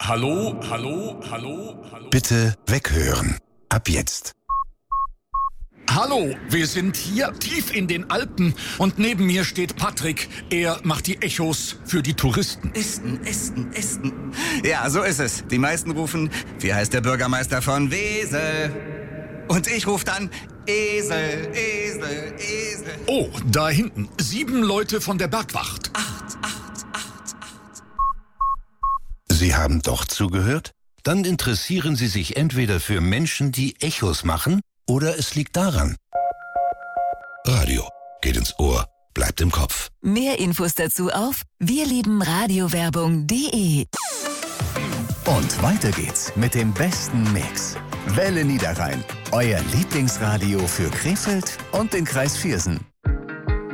Hallo, hallo, hallo, hallo. Bitte weghören. Ab jetzt. Hallo, wir sind hier tief in den Alpen und neben mir steht Patrick. Er macht die Echos für die Touristen. Esten. Ja, so ist es. Die meisten rufen, wie heißt der Bürgermeister von Wesel? Und ich rufe dann, Esel. Oh, da hinten, 7 Leute von der Bergwacht. Sie haben doch zugehört? Dann interessieren Sie sich entweder für Menschen, die Echos machen, oder es liegt daran. Radio geht ins Ohr, bleibt im Kopf. Mehr Infos dazu auf wirliebenradiowerbung.de. Und weiter geht's mit dem besten Mix. Welle Niederrhein, euer Lieblingsradio für Krefeld und den Kreis Viersen.